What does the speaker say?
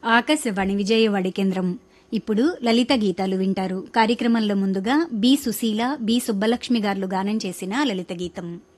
ఆకాశవాణి విజయవాడ కేంద్రం. ఇప్పుడు లలిత గీతాలు వింటారు. కార్యక్రమంలో ముందుగా బి సుశీల, బి సుబ్బలక్ష్మి గారు గానం చేసిన లలిత గీతం.